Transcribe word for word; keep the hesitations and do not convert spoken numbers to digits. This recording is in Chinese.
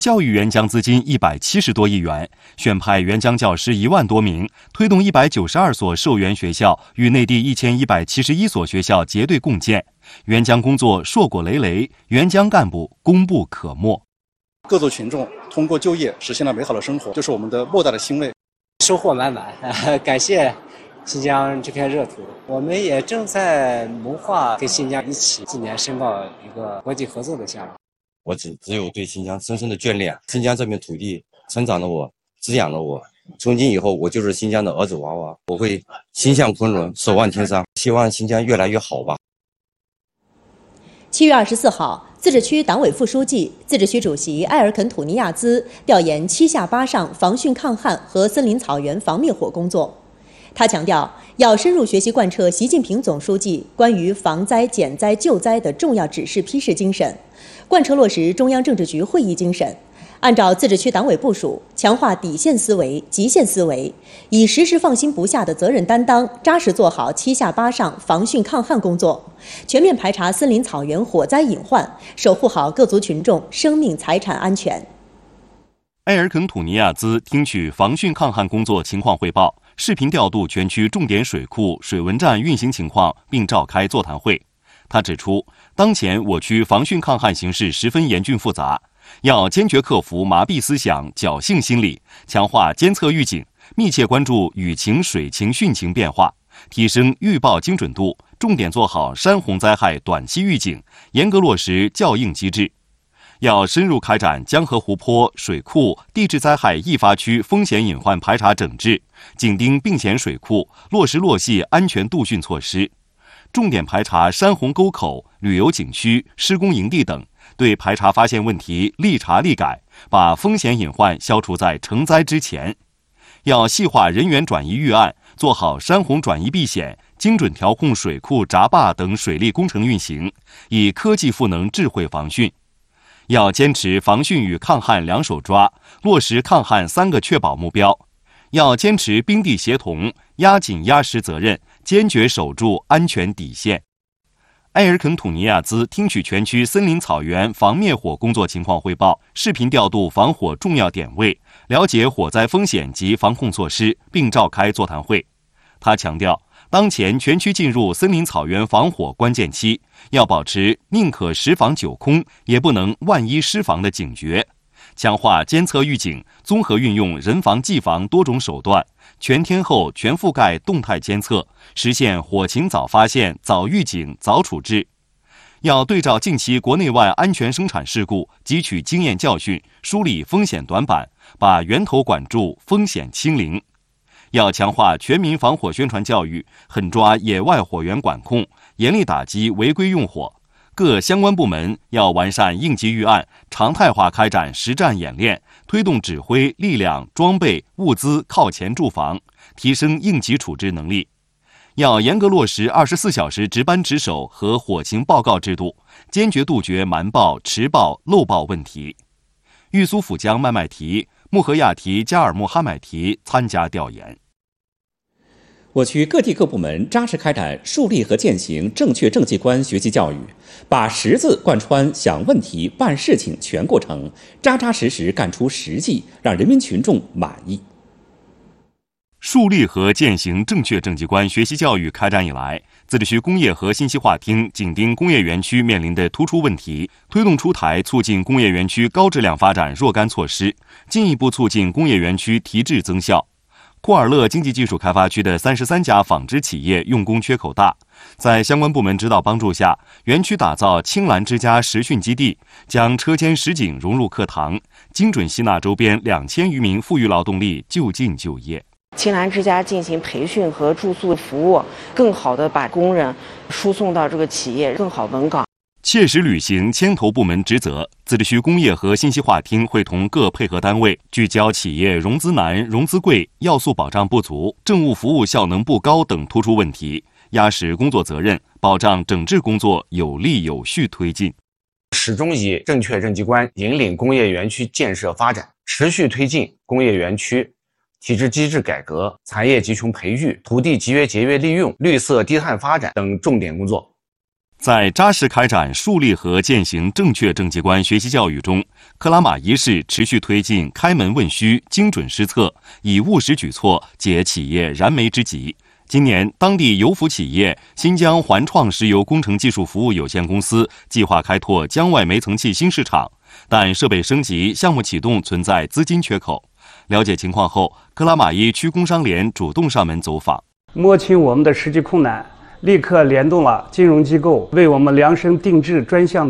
教育援疆资金一百七十多亿元，选派援疆教师一万多名，推动一百九十二所受援学校与内地一千一百七十一所学校结对共建，援疆工作硕果累累，援疆干部功不可没。 各族群众通过就业实现了美好的生活，这是我们的莫大的欣慰， 收获满满。感谢新疆这片热土，我们也正在谋划跟新疆一起今年申报一个国际合作的项目。 我只只有对新疆深深的眷恋，新疆这片土地成长了我，滋养了我，从今以后我就是新疆的儿子娃娃，我会心向昆仑，守望天山，希望新疆越来越好吧。 七月二十四号，自治区党委副书记、自治区主席埃尔肯土尼亚兹调研七下八上防汛抗旱和森林草原防灭火工作。他强调，要深入学习贯彻习近平总书记关于防灾、减灾、救灾的重要指示批示精神，贯彻落实中央政治局会议精神，按照自治区党委部署，强化底线思维、极限思维，以时时放心不下的责任担当，扎实做好七下八上防汛抗旱工作，全面排查森林草原火灾隐患，守护好各族群众生命财产安全。 埃尔肯土尼亚兹听取防汛抗旱工作情况汇报，视频调度全区重点水库、水文站运行情况，并召开座谈会。他指出，当前我区防汛抗旱形势十分严峻复杂，要坚决克服麻痹思想、侥幸心理，强化监测预警，密切关注雨情、水情、汛情变化，提升预报精准度，重点做好山洪灾害短期预警，严格落实校应机制。要深入开展江河湖泊、水库、地质灾害易发区风险隐患排查整治，紧盯并险水库，落实落细安全杜汛措施，重点排查山洪沟口、旅游景区、施工营地等，对排查发现问题立查立改，把风险隐患消除在成灾之前。要细化人员转移预案，做好山洪转移避险，精准调控水库、闸坝等水利工程运行，以科技赋能智慧防汛。要坚持防汛与抗旱两手抓，落实抗旱三个确保目标。要坚持兵地协同，压紧压实责任，坚决守住安全底线。埃尔肯土尼亚兹听取全区森林草原防灭火工作情况汇报，视频调度防火重要点位，了解火灾风险及防控措施，并召开座谈会。他强调，当前全区进入森林草原防火关键期，要保持宁可十防九空，也不能万一失防的警觉，强化监测预警，综合运用人防技防多种手段，全天候全覆盖动态监测，实现火情早发现、早预警、早处置。要对照近期国内外安全生产事故，汲取经验教训，梳理风险短板，把源头管住，风险清零。要强化全民防火宣传教育，狠抓野外火源管控，严厉打击违规用火。各相关部门要完善应急预案，常态化开展实战演练，推动指挥力量、装备、物资靠前驻防，提升应急处置能力。要严格落实二十四小时值班值守和火情报告制度，坚决杜绝瞒报、迟报、漏报问题。玉苏府江麦麦提、穆合亚提、加尔木哈买提参加调研。 我区各地各部门扎实开展树立和践行正确政绩观学习教育，把十字贯穿想问题、办事情全过程，扎扎实实干出实际，让人民群众满意。 树立和践行正确政绩观学习教育开展以来，自治区工业和信息化厅紧盯工业园区面临的突出问题，推动出台促进工业园区高质量发展若干措施，进一步促进工业园区提质增效。库尔勒经济技术开发区的三十三家纺织企业用工缺口大，在相关部门指导帮助下，园区打造青蓝之家实训基地，将车间实景融入课堂，精准吸纳周边两千余名富裕劳动力就近就业。 青蓝之家进行培训和住宿服务，更好地把工人输送到这个企业，更好稳岗。 切实履行牵头部门职责，自治区工业和信息化厅会同各配合单位，聚焦企业融资难、融资贵、要素保障不足、政务服务效能不高等突出问题，压实工作责任，保障整治工作有力有序推进。 始终以正确政绩观引领工业园区建设发展，持续推进工业园区体制机制改革、产业集群培育、土地集约节约利用、绿色低碳发展等重点工作。 在扎实开展树立和践行正确政绩观学习教育中，克拉玛依市持续推进开门问需、精准施策，以务实举措解企业燃眉之急。今年，当地油服企业新疆环创石油工程技术服务有限公司计划开拓疆外煤层气新市场，但设备升级、项目启动存在资金缺口。了解情况后，克拉玛依区工商联主动上门走访， 摸清我们的实际困难，立刻联动了金融机构，为我们量身定制专项